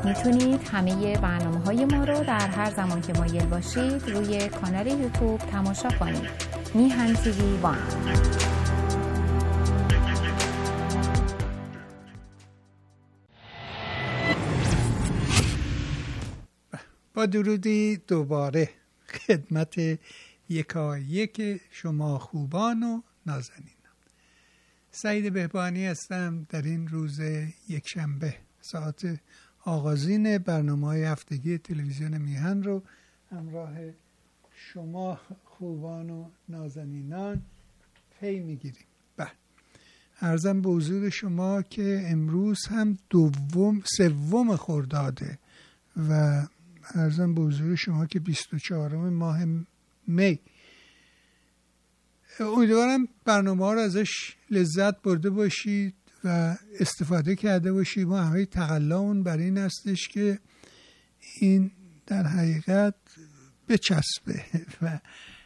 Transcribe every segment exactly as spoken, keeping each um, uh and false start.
میتونید همه برنامه‌های ما رو در هر زمان که مایل باشید روی کانال یوتیوب تماشا کنید. میهن تیوی وان. با درودی دوباره خدمت یکایک شما خوبان و نازنینان. سعید بهبانی هستم. در این روز یکشنبه ساعت آغازین برنامه‌های هفتگی تلویزیون میهن رو همراه شما خوبان و نازنینان پی میگیریم. بله، عرضم به حضور شما که امروز هم دوم سوم خرداده و عرضم به حضور شما که بیست و چهارم ماه می. امیدوارم برنامه ها رو ازش لذت برده باشید و استفاده کرده باشید. ما همه تقلاون بر این هستش که این در حقیقت بچسبه و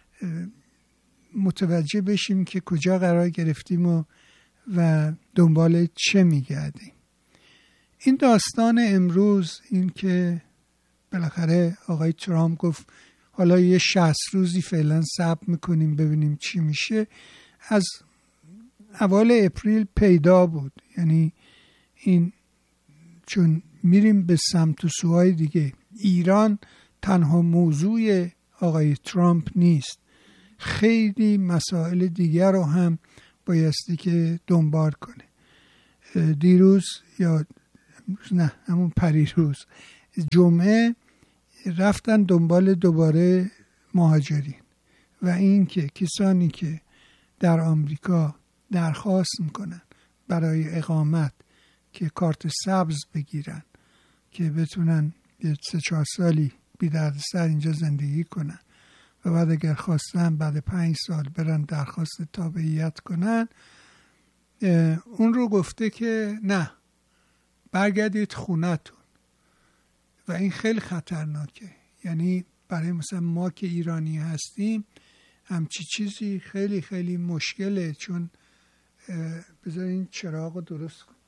متوجه بشیم که کجا قرار گرفتیم و, و دنبال چه میگردیم. این داستان امروز، این که بالاخره آقای ترامپ گفت حالا یه شصت روزی فعلا صبر میکنیم ببینیم چی میشه، از اول اپریل پیدا بود. یعنی این چون میریم به سمت و سوهای دیگه، ایران تنها موضوع آقای ترامپ نیست، خیلی مسائل دیگر رو هم بایستی که دنبال کنه. دیروز یا نه همون پریروز جمعه رفتن دنبال دوباره مهاجرین و این که کسانی که در آمریکا درخواست میکنن برای اقامت که کارت سبز بگیرن که بتونن یه سه چهار سالی بی دردسر اینجا زندگی کنن و بعد اگر خواستن بعد پنج سال برن درخواست تابعیت کنن، اون رو گفته که نه، برگردید خونتون. و این خیلی خطرناکه. یعنی برای مثلا ما که ایرانی هستیم همچی چیزی خیلی خیلی مشکله. چون بذار این چراغ رو درست کن.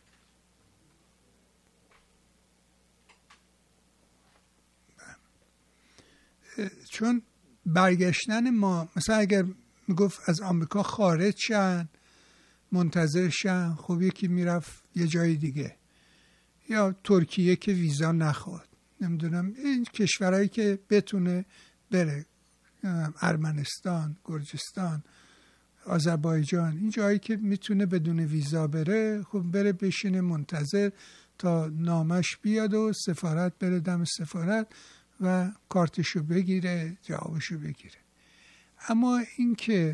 چون برگشتن ما، مثلا اگر میگفت از آمریکا خارج شن منتظر شن، خب یکی میرفت یه جای دیگه، یا ترکیه که ویزا نخواد، نمیدونم این کشورهایی که بتونه بره، ارمنستان، گرجستان، آذربایجان، این جایی که میتونه بدون ویزا بره، خب بره بشینه منتظر تا نامش بیاد و سفارت بره دم سفارت و کارتشو بگیره، جوابشو بگیره. اما این که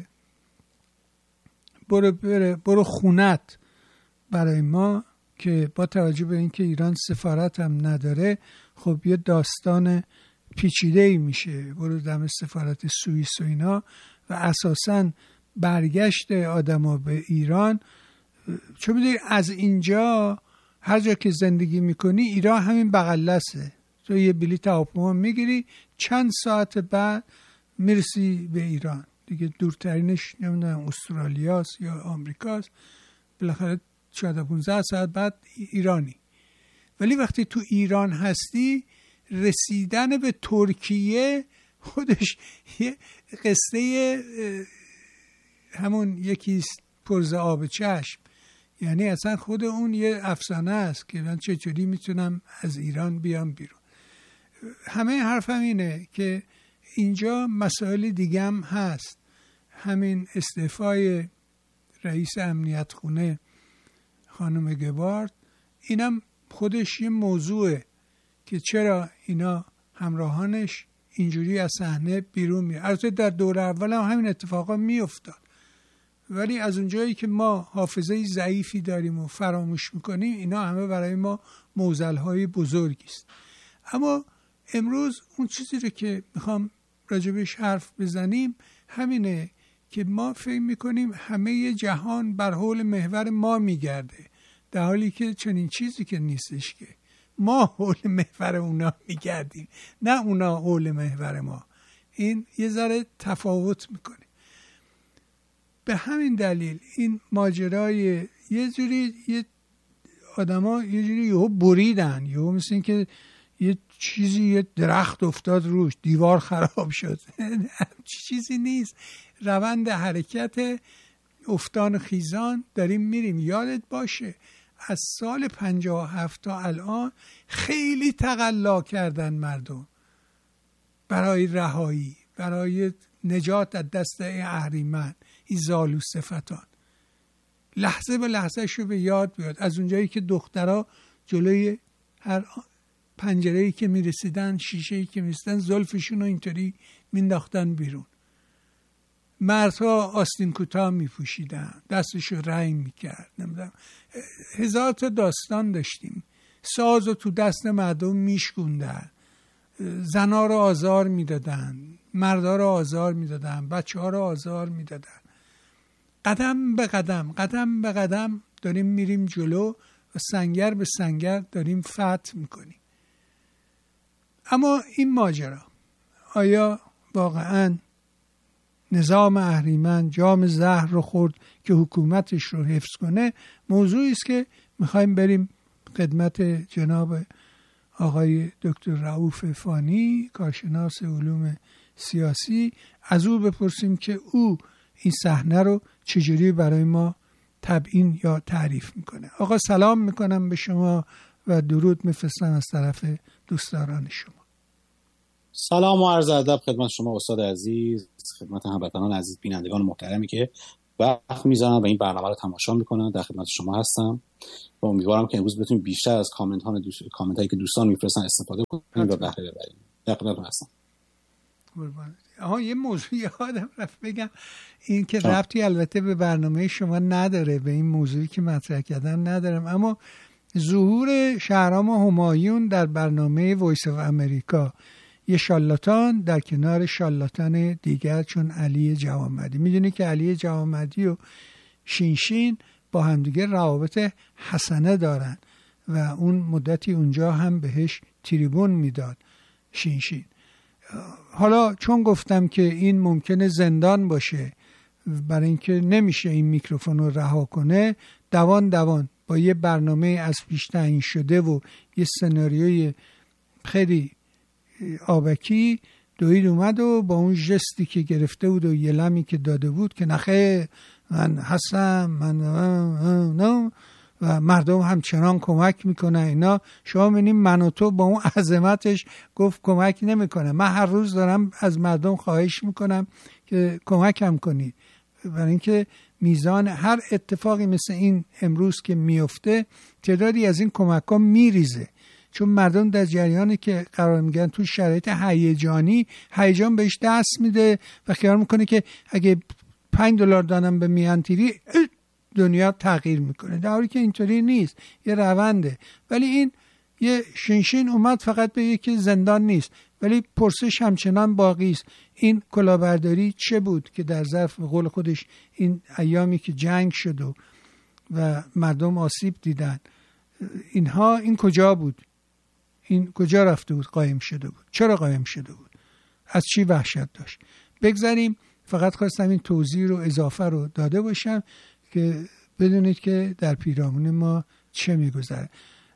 برو بره برو خونت برای ما، که با توجه به اینکه ایران سفارت هم نداره، خب یه داستان پیچیده‌ای میشه. برو دم سفارت سوئیس و اینا، و اساساً برگشت آدما به ایران، چون میدونی از اینجا هر جا که زندگی میکنی ایران همین بغلسه، تو یه بلیط هواپیما میگیری چند ساعت بعد میرسی به ایران دیگه. دورترینش نمیدونم استرالیاست یا آمریکاست، بالاخره چهارده پانزده ساعت بعد ایرانی. ولی وقتی تو ایران هستی، رسیدن به ترکیه خودش یه قصه همون یکیست پرز آب چشم. یعنی اصلا خود اون یه افسانه است که من چجوری میتونم از ایران بیام بیرون. همه حرفم اینه که اینجا مسائل دیگه هم هست. همین استعفای رئیس امنیت خونه خانم گبارد، اینم خودش یه موضوعه که چرا اینا همراهانش اینجوری از صحنه بیرون میاد. البته در دور اول هم همین اتفاقا میافتاد، ولی از اونجایی که ما حافظه ضعیفی داریم و فراموش میکنیم، اینا همه برای ما معضل‌های بزرگی است. اما امروز اون چیزی رو که میخوام راجبش حرف بزنیم همینه که ما فکر میکنیم همه جهان بر حول محور ما میگرده، در حالی که چنین چیزی که نیستش، که ما حول محور اونا میگردیم نه اونا حول محور ما. این یه ذره تفاوت میکنه. به همین دلیل این ماجرای یه جوری یه آدما یه جوری یهو بریدن، یهو مثل این که یه چیزی، یه درخت افتاد روش، دیوار خراب شد. چیزی نیست، روند حرکت افتان خیزان داریم میریم. یادت باشه از سال پنجاه و هفت تا الان خیلی تقلا کردن مردم برای رهایی، برای نجات از دست اهریمن، این زالو صفتان. لحظه به لحظه شو به یاد بیاد، از اونجایی که دخترها جلوی هر پنجره‌ای که میرسیدن، شیشه‌ای که میرسیدن، زلفشون رو اینطوری مینداختن بیرون. مردها آستین کوتاه میپوشیدن، دستشو رنگ میکرد، نمیدونم هزار تا داستان داشتیم. ساز رو تو دست مردم میشکوندن، زنها رو آزار میدادن، مردها رو آزار میدادن، بچه ها رو آزار میدادن. قدم به قدم قدم به قدم داریم میریم جلو و سنگر به سنگر داریم فتح میکنیم. اما این ماجرا آیا واقعاً نظام اهریمن جام زهر رو خورد که حکومتش رو حفظ کنه؟ موضوعی است که میخوایم بریم خدمت جناب آقای دکتر رؤوف فانی، کارشناس علوم سیاسی، از او بپرسیم که او این صحنه رو چجوری برای ما تبیین یا تعریف میکنه. آقا سلام میکنم به شما و درود میفرستم از طرف دوستداران شما. سلام و عرض ادب خدمت شما استاد عزیز، خدمت هموطنان عزیز، بینندگان محترمی که وقت میذارن و این برنامه رو تماشا میکنن. در خدمت شما هستم و امیدوارم که امروز بتونیم بیشتر از کامنت ها دوست... کامنت هایی که دوستان میفرستن استفاده کنیم و بهره ببریم. در خدمتتون هستم. آها یه موضوع یادم رفت بگم، این که ربطی البته به برنامه شما نداره، به این موضوعی که مطرح کردم ندارم، اما ظهور شهرام همایون در برنامه وایس آف امریکا، یه شالاتان در کنار شالاتان دیگر چون علی جوانمردی. میدونی که علی جوانمردی و شینشین با همدیگه روابط حسنه دارن و اون مدتی اونجا هم بهش تریبون میداد شینشین. حالا چون گفتم که این ممکنه زندان باشه برای اینکه نمیشه این میکروفون رو رها کنه، دوان دوان با یه برنامه از پیش تعیین شده و یه سناریوی خیلی آبکی دوید اومد و با اون جستی که گرفته بود و یه لمی که داده بود که نخه من هستم، من نه، و مردم همچنان کمک میکنه اینا. شما ببینید من و تو با اون عظمتش گفت کمک نمیکنه. من هر روز دارم از مردم خواهش میکنم که کمکم کنید، برای اینکه میزان هر اتفاقی مثل این امروز که میفته تعدادی از این کمک ها میریزه، چون مردم در جریانی که قرار میگن تو شرایط هیجانی، هیجان بهش دست میده و خیال میکنه که اگه پنج دلار دادم به میهن تیوی دنیا تغییر میکنه، در حالی که اینطوری نیست، یه رونده. ولی این یه شینشین اومد فقط به که زندان نیست، ولی پرسش همچنان باقی است. این کلاهبرداری چه بود که در ظرف قول خودش این ایامی که جنگ شد و, و مردم آسیب دیدن، اینها این کجا بود؟ این کجا رفته بود قایم شده بود؟ چرا قایم شده بود؟ از چی وحشت داشت؟ بگذاریم، فقط خواستم این توضیح رو اضافه رو داده باشم که بدونید که در پیرامون ما چه میگذره.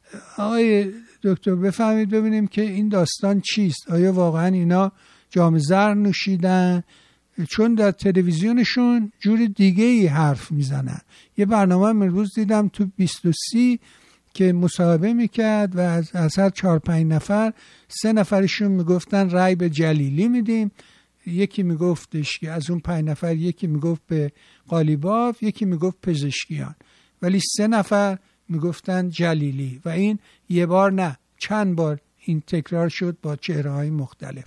آقای دکتر بفهمید ببینیم که این داستان چیست؟ آیا واقعا اینا جام زهر نوشیدن؟ چون در تلویزیونشون جور دیگه ای حرف میزنن. یه برنامه امروز دیدم تو بیست و سی که مصاحبه میکرد و از از هر چهار پنج نفر سه نفرشون میگفتن رای به جلیلی میدیم، یکی میگفتش که از اون پنج نفر یکی میگفت به قالیباف، یکی میگفت پزشکیان، ولی سه نفر میگفتن جلیلی. و این یه بار نه چند بار این تکرار شد با چهره‌های مختلف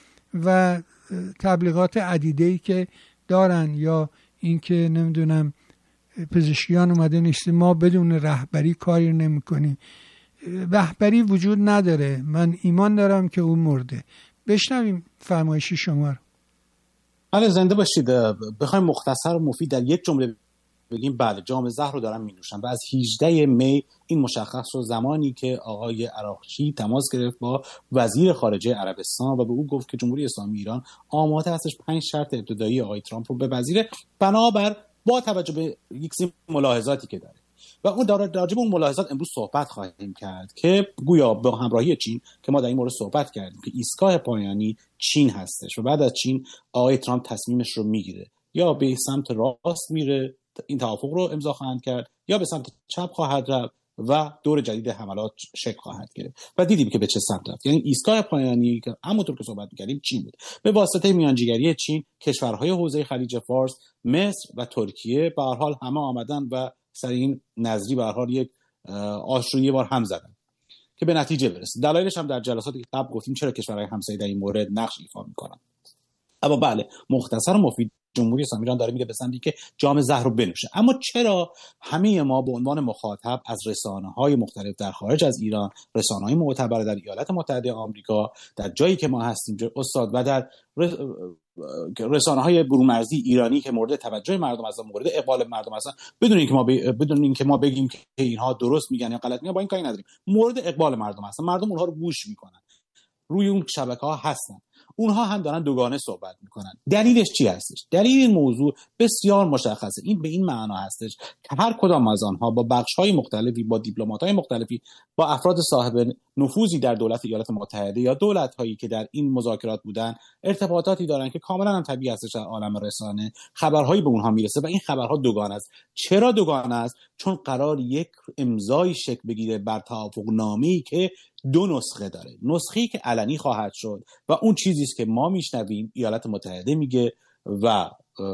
و تبلیغات عدیده‌ای که دارن، یا این که نمیدونم پزشکیان اومده نیستی ما بدون رهبری کاری نمی کنیم. رهبری وجود نداره، من ایمان دارم که اون مرده. بشنویم فرمایش شما رو. بله زنده باشید. بخوایم مختصر و مفید در یک جمله بگیم، بله جام زهر رو دارن می نوشن و از هجدهم می این مشخص شد، زمانی که آقای عراقچی تماس گرفت با وزیر خارجه عربستان و به او گفت که جمهوری اسلامی ایران آماده هستش پنج شرط ابتدایی آقای ترامپ رو بپذیره، بنابر با توجه به یک سری ملاحظاتی که داره. و اون در راجع به اون ملاحظات امروز صحبت خواهیم کرد که گویا با همراهی چین که ما در این مورد صحبت کردیم که ایستگاه پایانی چین هستش و بعد از چین آقای ترامپ تصمیمش رو میگیره، یا به سمت راست میره این توافق رو امضا خواهند کرد یا به سمت چپ خواهد رفت و دور جدید حملات شکل خواهد گرفت و دیدیم که به چه سمت رفت. یعنی ایستگاه پایانی که همونطور که صحبت می‌کردیم چین بود. به واسطه میانجیگری چین کشورهای حوزه خلیج فارس، مصر و ترکیه به هر حال همه آمدن و سر این نظری به هر حال یک آشرویی یه بار هم زدن که به نتیجه برسه. دلایلش هم در جلسات قبل گفتیم چرا کشورهای همسایه در این مورد نقش ایفا می‌کنن. اما بله، مختصر و مفید جمهوری اسلامی ایران داره میره به سمتی که جام زهر رو بنوشه. اما چرا همه ما به عنوان مخاطب از رسانه‌های مختلف در خارج از ایران، رسانه‌های معتبر در ایالات متحده آمریکا، در جایی که ما هستیم استاد، و در رسانه‌های برون‌مرزی ایرانی که مورد توجه مردم هستن، مورد اقبال مردم هستن، بدون اینکه ما ب... بدون اینکه ما بگیم که اینها درست میگن یا غلط میگن، با این کاری نداریم، مورد اقبال مردم هستن، مردم اونها رو گوش میکنن، روی اون شبکه‌ها هستن، اونها هم دارن دوگانه صحبت میکنن. دلیلش چی هستش؟ دلیل این موضوع بسیار مشخصه. این به این معنا هستش که هر کدام از آنها با بخش‌های مختلفی، با دیپلمات‌های مختلفی، با افراد صاحب نفوذی در دولت ایالات متحده یا دولت‌هایی که در این مذاکرات بودن ارتباطاتی دارن که کاملا هم طبیعی هستش در عالم رسانه، خبرهایی به اونها میرسه و این خبرها دوگانه است. چرا دوگانه است؟ چون قرار یک امضای شکل بگیره بر توافقنامه‌ای که دو نسخه داره. نسخه‌ای که علنی خواهد شد و اون چیزی است که ما میشنویم ایالات متحده میگه و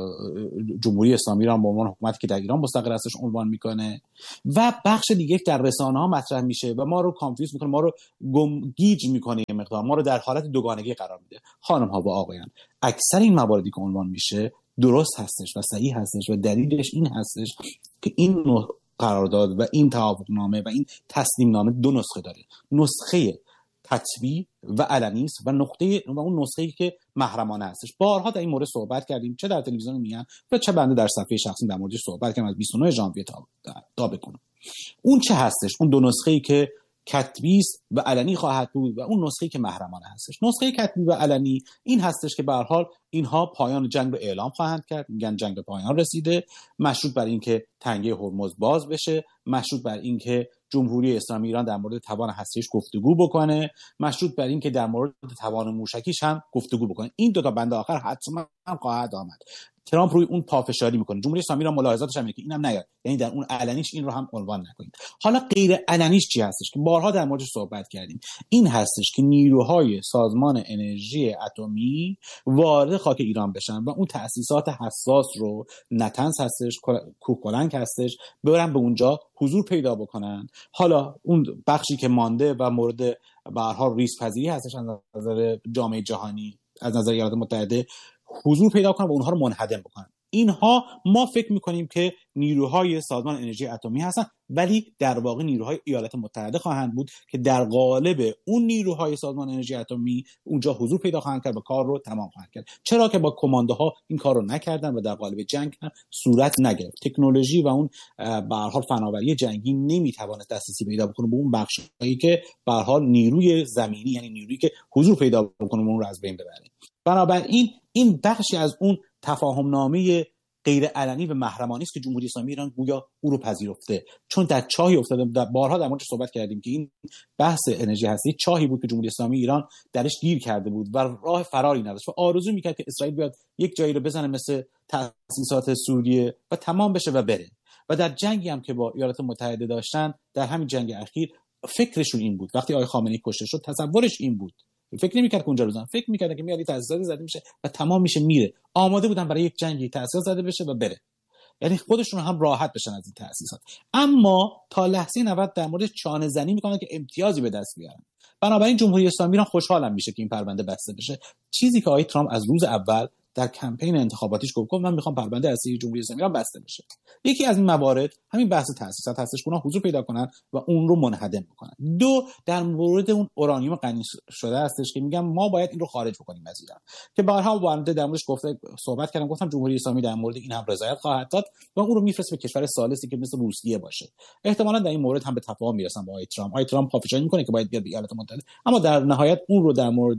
جمهوری اسلامی را به عنوان حکومتی که در ایران مستقر هستش عنوان میکنه و بخش دیگه در رسانه ها مطرح میشه و ما رو کانفیوز میکنه، ما رو گم گیج میکنه، یه مقدار ما رو در حالت دوگانگی قرار میده. خانم ها و آقایان، اکثر این مواردی که عنوان میشه درست هستش و صحیح هستش و دلیلش این هستش که این نوع قرارداد و این توافقنامه و این تسلیم نامه دو نسخه داره. نسخه تطبیع و علنی است و نقطه و اون نسخه‌ای که محرمانه هستش. بارها در این مورد صحبت کردیم، چه در تلویزیون میگن و چه بنده در صفحه شخصی در موردش صحبت کردم از بیست و نه ژانویه تا تا بکنم. اون چه هستش؟ اون دو نسخه‌ای که کتبی و علنی خواهد بود و اون نسخه‌ای که محرمانه هستش. نسخه کتبی و علنی این هستش که به هر حال اینها پایان جنگ رو اعلام خواهند کرد، میگن جنگ به پایان رسیده، مشروط بر اینکه تنگه هرمز باز بشه، مشروط بر اینکه جمهوری اسلامی ایران در مورد توان هسته‌ایش گفتگو بکنه، مشروط بر اینکه در مورد توان موشکیش هم گفتگو بکنه. این دو تا بند آخر حتما خواهد آمد. ترامپ روی اون پافشاری میکنه. جمهوری اسلامی را ملاحظاتش هم اینه که اینم نیاد، یعنی در اون علنیش این رو هم عنوان نکنید. حالا غیر علنیش چی هستش که بارها در موردش صحبت کردیم؟ این هستش که نیروهای سازمان انرژی اتمی وارد خاک ایران بشن و اون تأسیسات حساس رو، نتنز هستش، کوهکلنگ هستش، برن به اونجا حضور پیدا بکنن. حالا اون بخشی که مانده و مورد به هر حال ریسک پذیری هستش از نظر جامعه جهانی، از نظر ایالات متحده، حضور پیدا کنن و اونها رو منهدم بکنن. اینها ما فکر میکنیم که نیروهای سازمان انرژی اتمی هستن، ولی در واقع نیروهای ایالات متحده خواهند بود که در قالب اون نیروهای سازمان انرژی اتمی اونجا حضور پیدا خواهند کرد و کار رو تمام خواهند کرد. چرا که با کماندوها این کار رو نکردن و در قالب جنگ هم صورت نگرفت. تکنولوژی و اون به هر حال فناوری جنگی نمیتواند دسترسی پیدا بکنه به اون بخشایی که به هر حال نیروی زمینی، یعنی نیرویی که حضور پیدا بکنه اون رو از بین ببره. بنابراین این بخشی از اون تفاهم نامه غیر علنی و محرمانه است که جمهوری اسلامی ایران گویا او رو پذیرفته، چون در چاهی افتاده. در بارها در موردش صحبت کردیم که این بحث انرژی هستی چاهی بود که جمهوری اسلامی ایران درش گیر کرده بود و راه فراری نداشت و آرزو میکرد که اسرائیل بیاد یک جایی رو بزنه مثل تأسیسات سوریه و تمام بشه و بره. و در جنگی هم که با ایالات متحده داشتن، در همین جنگ اخیر فکرشون این بود. وقتی آقای خامنه‌ای کشته شد تصورش این بود، فکر نمی‌کرد که اونجا بزنن، فکر می‌کرد که میاد تأسیسات زده میشه و تمام میشه میره. آماده بودن برای یک جنگی تأسیسات زده بشه و بره، یعنی خودشون هم راحت بشن از این تأسیسات. اما تا لحظه نود در مورد چانه زنی میکنن که امتیازی به دست بیارن. بنابراین جمهوری اسلامی ایران خوشحالم میشه که این پرونده بسته بشه، چیزی که آقای ترامپ از روز اول در کمپین انتخاباتیش گفت من میخوام پرونده اصلی جمهوری اسلامی ایران بسته بشه. یکی از این موارد همین بحث تأسیسات هستش که اونها حضور پیدا کنن و اون رو منهدم بکنن. دو، در مورد اون اورانیوم غنی شده هستش که میگم ما باید این رو خارج بکنیم از ایران، که به هر حال بنده در موردش گفته صحبت کردم، گفتم جمهوری اسلامی در مورد این هم رضایت خواهد داد و اون رو میفرسته به کشور ثالثی که مثل روسیه باشه. احتمالاً در این مورد هم به تفاهم میرسن با آقای ترامپ. آقای ترامپ پافشاری میکنه که باید بیاد به ایالات متحده، اما در نهایت اون رو در مورد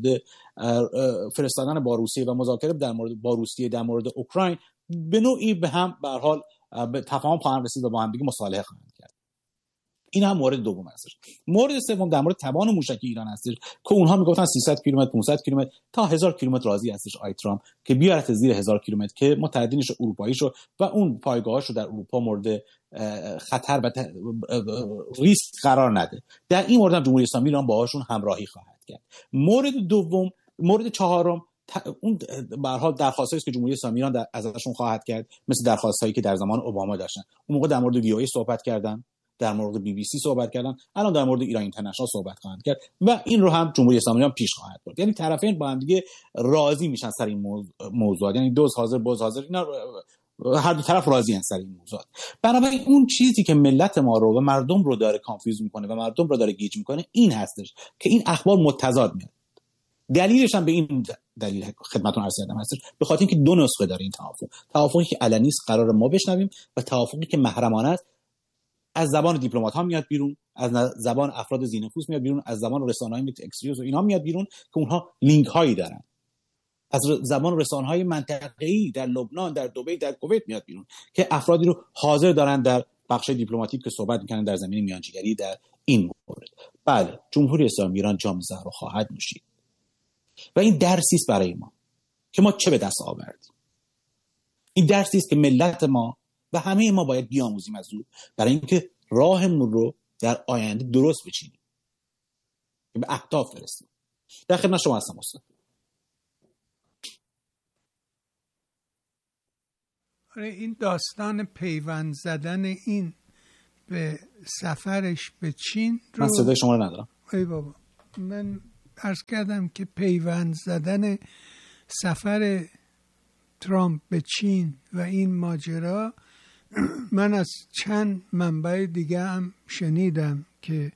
فرستادن با روسیه و مذاکره در مورد با روسیه در مورد اوکراین به نوعی به هم به هر حال به تفاهم خواهند رسید و با هم دیگه مصالحه خواهند کرد. این هم مورد دوم هستش. مورد سوم در مورد توان موشکی ایران هستش که اونها میگفتن سیصد کیلومتر پانصد کیلومتر تا هزار کیلومتر راضی هستش آی ترامپ که بیارت زیر هزار کیلومتر که متحدینش اروپاییشو و اون پایگاهاشو در اروپا مورد خطر و ریسک قرار نده. در این مورد جمهوری اسلامی ایران باهاشون همراهی خواهد کرد. مورد دوم، مورد چهارم اون به هر حال درخواستایی که جمهوری اسلامی ایران ازشون خواهد کرد، مثل درخواستایی که در زمان اوباما داشتن. اون موقع در مورد وی او ای صحبت کردن، در مورد بی بی سی صحبت کردن، الان در مورد ایران اینترنشنال صحبت خواهند کرد و این رو هم جمهوری اسلامی ایران پیش خواهد برد. یعنی طرفین با هم دیگه راضی میشن سر این موضوع، یعنی دوز حاضر باز حاضر، اینا هر دو طرف راضی ان سر این موضوع. بنابراین اون چیزی که ملت ما رو و مردم رو داره کانفیوز میکنه و مردم رو داره گیج میکنه این هستش که این اخبار متضاد میاد. دلیلش هم به این دلیل خدمتتون عرض کردم هستش، به خاطر اینکه دو نسخه داره این توافق. توافقی که علنی است قرار ما بشنویم و توافقی که محرمانه است از زبان دیپلمات ها میاد بیرون، از زبان افراد ذی‌نفوذ میاد بیرون، از زبان رسانه‌های مثل اکسپرس و اینا میاد بیرون که اونها لینک هایی دارن، از زبان رسانه‌های منطقه‌ای در لبنان، در دبی، در کویت میاد بیرون که افرادی رو حاضر دارن در بخش دیپلماتیک که صحبت میکنن در زمینه میانجیگری در این مورد. بله، جمهوری اسلامی ایران جام زهر رو خواهد نوشید و این درسی است برای ما که ما چه به دست آوردیم. این درسی است که ملت ما و همه ما باید بیاموزیم از اون، برای اینکه راهمون رو در آینده درست بچینیم که به اهداف برسیم. در خدمت شما هستم استاد. آره، این داستان پیوند زدن این به سفرش به چین رو من صدای شما رو ندارم. ای بابا، من عرض کردم که پیوند زدن سفر ترامپ به چین و این ماجرا من از چند منبع دیگه هم شنیدم که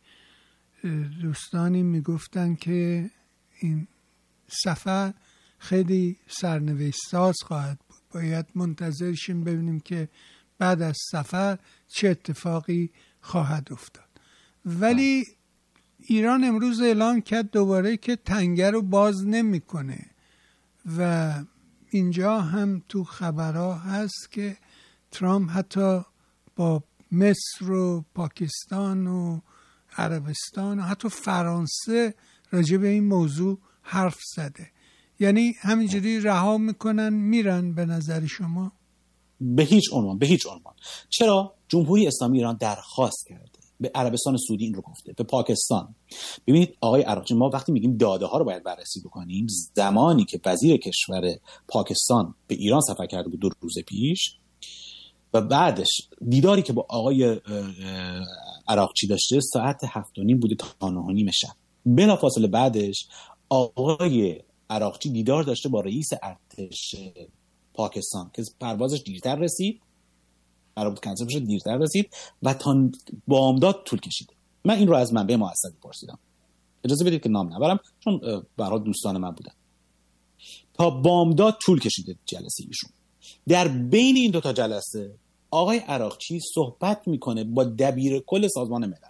دوستانی میگفتن که این سفر خیلی سرنوشت ساز خواهد بود. باید منتظر شیم ببینیم که بعد از سفر چه اتفاقی خواهد افتاد. ولی ایران امروز اعلام کرد دوباره که تنگه رو باز نمیکنه و اینجا هم تو خبرها هست که ترامپ حتی با مصر و پاکستان و عربستان و حتی فرانسه راجع به این موضوع حرف زده. یعنی همینجوری رها میکنن میرن به نظر شما؟ به هیچ عنوان، به هیچ عنوان. چرا؟ جمهوری اسلامی ایران درخواست کرده، به عربستان سعودی این رو گفته، به پاکستان. ببینید آقای عراقچی، ما وقتی میگیم داده ها رو باید بررسی بکنیم، زمانی که وزیر کشور پاکستان به ایران سفر کرده بود دو روز پیش و بعدش دیداری که با آقای عراقچی داشته ساعت هفت و نیم بوده تا نه و نیم شب. بلافاصله بعدش آقای عراقچی دیدار داشته با رئیس ارتش پاکستان که پروازش دیرتر رسید، قرار بود کنسل بشه، دیرتر رسید و تا بامداد طول کشید. من این رو از منبع موثقی پرسیدم، اجازه بدید که نام نبرم چون به هر حال دوستان من بودن. تا بامداد طول کشیده جلسه ایشون. در بین این دو تا جلسه آقای عراقچی صحبت میکنه با دبیر کل سازمان ملل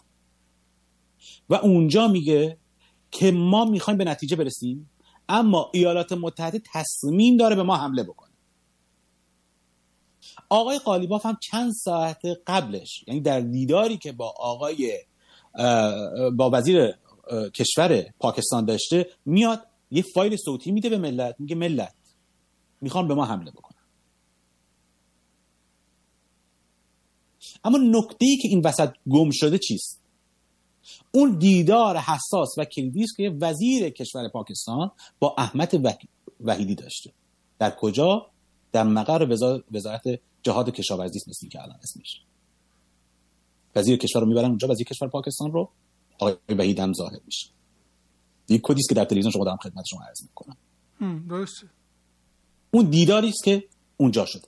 و اونجا میگه که ما میخوایم به نتیجه برسیم اما ایالات متحده تصمیم داره به ما حمله بکنه. آقای قالیباف هم چند ساعت قبلش، یعنی در دیداری که با آقای با وزیر کشور پاکستان داشته، میاد یه فایل صوتی میده به ملت، میگه ملت میخوان به ما حمله بکنن. اما نکته‌ای که این وسط گم شده چیست؟ اون دیدار حساس و کلیدی است که وزیر کشور پاکستان با احمد وحیدی داشته. در کجا؟ در مقر وزارت جهاد و کشاورزی است، مثل که الان اسمش. وزیر کشور رو میبرن اونجا، وزیر کشور پاکستان رو، آقای وحیدی هم ظاهر میشه. یک کدی است که در تلویزیون شما دارم خدمت شما عرض میکنم. درسته. اون دیداری است که اونجا شده.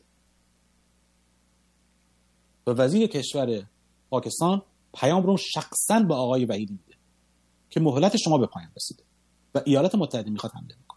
و وزیر کشور پاکستان پیام رو شخصاً به آقای وحیدی میده که مهلت شما به پایان رسیده و ایالات متحده میخواد حمله بکنه.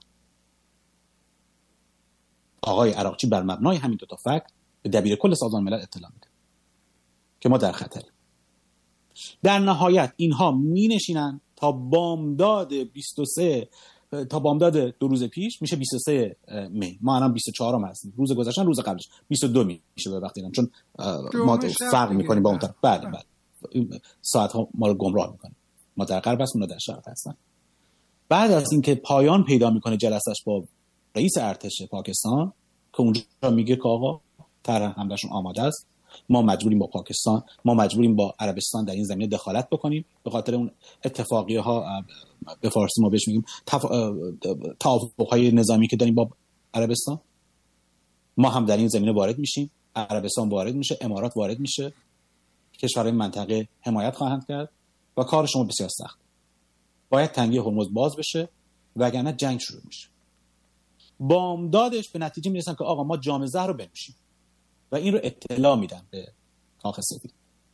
آقای عراقچی بر مبنای همین دو تا فکت به دبیر کل سازمان ملل اطلاع میده که ما در خطریم. در نهایت اینها می نشینن تا بامداد بیست و سه تا بامداد دو روز پیش میشه بیست و سه می. ما الان بیست و چهارم هستیم. روز گذشته روز قبلش بیست و دو میشه به وقتی اینا، چون ما فرق میکنیم با اون طرف. بعد بعد ساعت ها ما رو گمراه میکنه. ما در غرب هستیم، اونا در شرق هستن. بعد از اینکه پایان پیدا میکنه جلسش با رئیس ارتش پاکستان که اونجا میگه که آقا طرح حملهشون آماده است، ما مجبوریم با پاکستان، ما مجبوریم با عربستان در این زمینه دخالت بکنیم به خاطر اون اتفاقیه ها، به فارسی ما بهش میگیم توافق‌های نظامی که داریم با عربستان. ما هم در این زمینه وارد میشیم، عربستان وارد میشه، امارات وارد میشه، کشورهای منطقه حمایت خواهند کرد و کار شما بسیار سخت. باید تنگه هرمز باز بشه وگرنه جنگ شروع میشه. بامدادش به نتیجه میرسن که آقا ما جام زهر رو بنوشیم و این رو اطلاع میدن به کاخ سفید.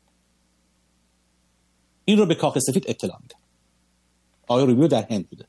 این رو به کاخ سفید اطلاع میدن. آقای روبیو در هند بوده،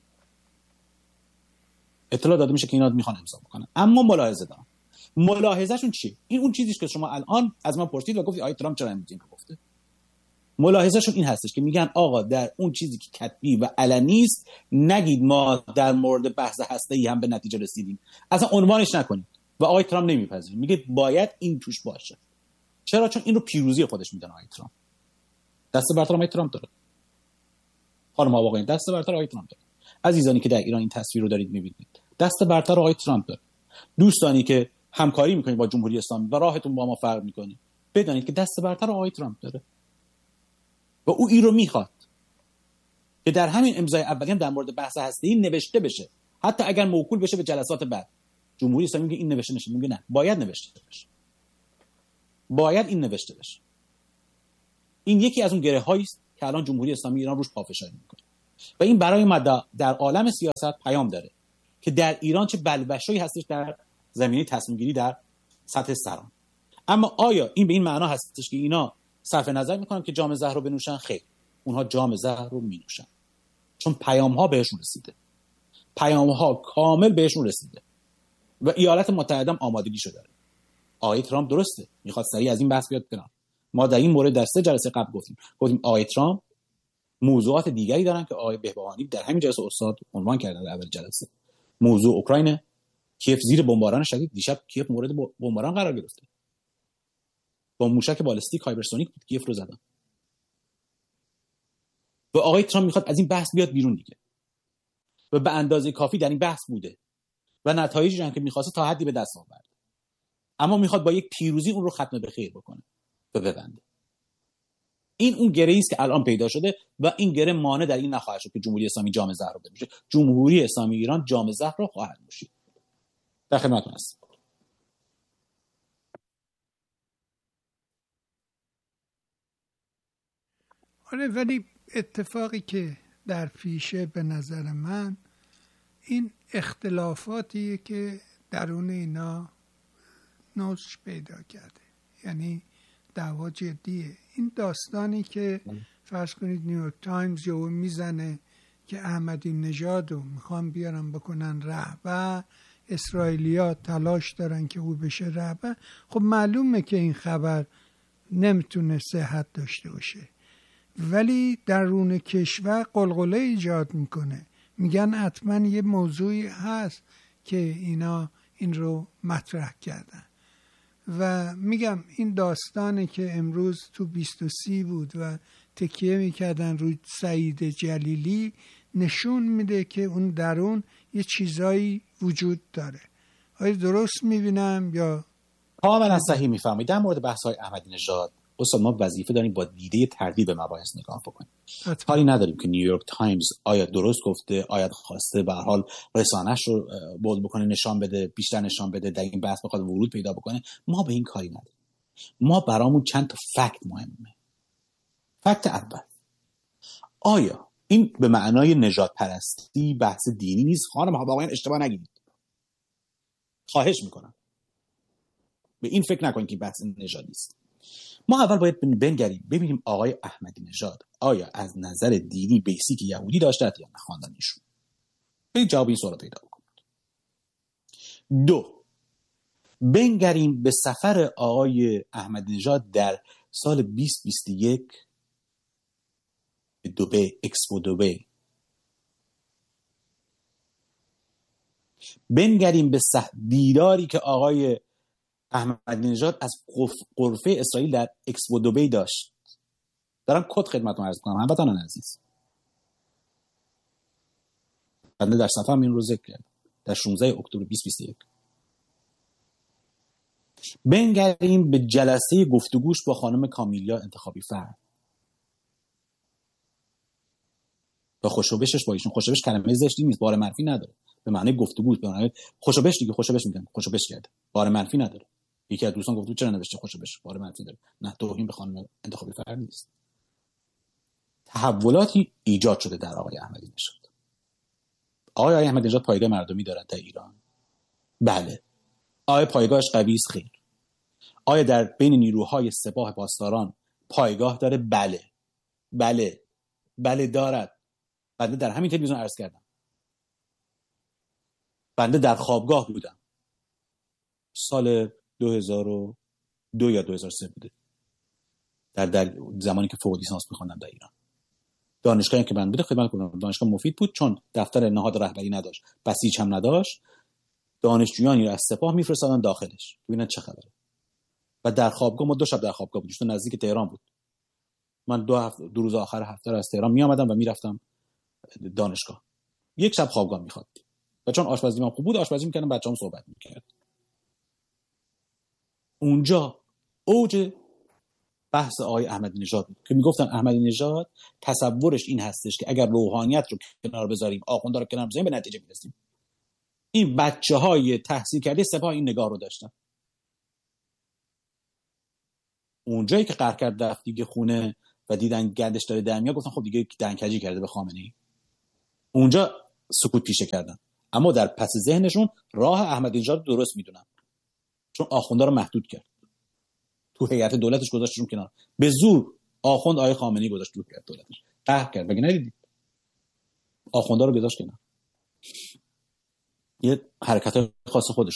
اطلاع داده میشه که اینا میخوان امضا بکنن. اما ملاحظه دارم. ملاحظهشون چیه؟ این اون چیزیه که شما الان از من پرسید و گفتی آقای ترامپ چرا امروز این رو گفته. ملاحظهشون این هستش که میگن آقا در اون چیزی که کتبی و علنی است نگید ما در مورد بحث هسته‌ای هم به نتیجه رسیدیم، اصلا عنوانش نکنید. و آقای ترامپ نمیپذیره، میگه باید این توش باشه. چرا؟ چون این رو پیروزی خودش میدونه آقای ترامپ. دست برتر آقای ترامپ داره. خانم ها واقعا دست برتر آقای ترامپ داره. عزیزانی که در ایران این تصویر رو دارید میبینید، دست برتر آقای ترامپ داره. دوستانی که همکاری میکنید با جمهوری اسلامی و راهتون با ما فرق میکنه، بدانید که دست برتر آقای ترامپ داره و او این رو میخواد که در همین امضای اولی هم در مورد بحث هسته‌ای نوشته بشه، حتی اگر موکول بشه به جلسات بعد. جمهوری اسلامی میگه این نوشته نشه، میگه نه، باید نوشته بشه، باید این نوشته بشه. این یکی از اون گره‌هایی است که الان جمهوری اسلامی ایران روش پافشاری میکنه و این برای ما در عالم سیاست پیام داره که در ایران چه بلبشویی هستش در زمینه تصمیم گیری در سطح سران. اما آیا این به این معنا هستش که اینا صرف نظر میکنن که جام زهر رو بنوشن؟ خیر، اونها جام زهر رو مینوشن، چون پیام ها بهشون رسیده، پیام ها کامل بهشون رسیده و ایالات متحده هم آمادگیشو داره. آقای ترامپ درسته میخواد سریع از این بحث بیاد کنار. ما در این مورد در سه جلسه قبل گفتیم گفتیم آقای ترامپ موضوعات دیگری دارن که آقای بهبهانی در همین جلسه استاد عنوان کردن. در اول جلسه موضوع اوکراین، کیف زیر بمباران شدید، دیشب کیف مورد بمباران قرار گرفته، با موشک بالستیک هایپرسونیک بود کیف رو زدن و آقای ترامپ میخواد از این بحث بیاد بیرون دیگه و به اندازه کافی در این بحث بوده و نتایجی هم که میخواسته تا حدی به دست آورد، اما میخواد با یک پیروزی اون رو ختم به خیر بکنه و ببنده. این اون گره‌ای است که الان پیدا شده و این گره مانع در این نخواهد شد که جمهوری اسلامی جام زهر رو بنوشه. جمهوری اسلامی ایران جام زهر رو خواهد نوشید. در خدمتتون هستم. آره، ولی اتفاقی که در پیشه به نظر من این اختلافاتیه که درون اینا نوش پیدا کرده، یعنی دعوا جدیه. این داستانی که فرض کنید نیویورک تایمز جو میزنه که احمدی نژاد رو میخوان بیارن بکنن رهبر، اسرائیلیا تلاش دارن که او بشه رهبر، خب معلومه که این خبر نمیتونه صحت داشته باشه، ولی درون کشور قلقله ایجاد میکنه. میگن حتما یه موضوعی هست که اینا این رو مطرح کردن و میگم این داستانی که امروز تو بیست و سی بود و تکیه میکردن روی سعید جلیلی نشون میده که اون درون یه چیزایی وجود داره. آیا درست میبینم یا؟ کاملا صحیح میفهمید. در مورد بحث های احمدی نژاد استاد ما وظیفه داریم با دیده تردید به مباحث نگاه بکنیم. کاری نداریم که نیویورک تایمز آیا درست گفته، آیا خواسته به هر حال رسانه‌اش رو بولد بکنه، نشان بده، بیشتر نشان بده، در این بحث بخواد ورود پیدا بکنه. ما به این کاری نداریم. ما برامون چند تا فکت مهمه. فکت اول، آیا این به معنای نژاد پرستی بحث دینی نیست؟ خانم ها واقعا اشتباه نگیرید، خواهش میکنم به این فکر نکنید که بحث نژادی است. ما اول باید بنگریم ببینیم آقای احمدی نژاد آیا از نظر دینی بیسیک یهودی داشته یا نه خاندانیشون. برید جواب این سوال پیدا بکنید. دو، بنگریم به سفر آقای احمدی نژاد در سال بیست بیست و یک به دبی، اکسپو دبی. بنگریم به صح دیداری که آقای احمدی نژاد از غرفه اسرائیل در اکسپو دبی داشت. دارم کد خدمتتون عرض می‌کنم هموطنان عزیز. بنده در صفحه این رو ذکر کردم در شانزده اکتبر بیست بیست و یک. بنگریم به جلسه گفتگوش با خانم کامیلیا انتخابی فرد با خوشوبشش با ایشون. خوشوبش کلمه زشتی نیست، بار منفی نداره، به معنی گفتگو، به معنی خوشوبش دیگه. خوشوبش میگن، خوشوبش کرده، بار منفی نداره. یکی از دوستان گفت چرا نوشته خوشوبش، بار منفی داره. نه، توهین به خانم انتخابی فرد نیست. تحولاتی ایجاد شده در آقای احمدی نژاد. آقای احمدی نژاد پایگاه مردمی دارد در ایران؟ بله. آیا پایگاهش قوی است؟ خیر. آیا در بین نیروهای سپاه پاسداران پایگاه داره؟ بله. بله. بله دارد. بنده در همین تلویزیون عرض کردم. بنده در خوابگاه بودم. سال دو هزار و دو یا دو هزار و سه بوده. در, در زمانی که فوق لیسانس می‌خوندم در ایران. دانشگاهی که من بوده خدمت کنم، دانشگاه مفید بود چون دفتر نهاد رهبری نداشت، بسیج هم نداشت. دانشجویانی رو از سپاه میفرستادن داخلش ببینن چه خبره. و در خوابگاه ما دو شب در خوابگاه بودیم، نزدیک تهران بود. من دو هفته دو روز آخر هفته رو از تهران می آمدم و میرفتم دانشگاه. یک شب خوابگاه می‌خوابیدیم. و چون آشپزیم خوب بود آشپزی می‌کردم، بچه‌ام صحبت می‌کردن. اونجا اوج بحث آقای احمدی نژاد بود که میگفتن احمدی نژاد تصورش این هستش که اگر روحانیت رو کنار بذاریم، آخوندا رو کنار بذاریم، به نتیجه میرسیم. این بچه‌های تحصیل کرده سپاه این نگاه رو داشتن. اونجایی که قهر کرد رفت دیگه خونه و دیدن گندش داره در میاد، گفتن خب دیگه دنکجی کرده به خامنه‌ای. اونجا سکوت پیشه کردن، اما در پس ذهنشون راه احمدی نژاد درست میدونن، چون آخوندا رو محدود کرد، تو هیئت دولتش گذاشتشون کنار، به زور آخوند آقای خامنه‌ای گذاشت تو هیئت دولتش، قهر کرد. مگه ندیدید آخوندا رو گذاشت کنار؟ یه حرکت خاص خودش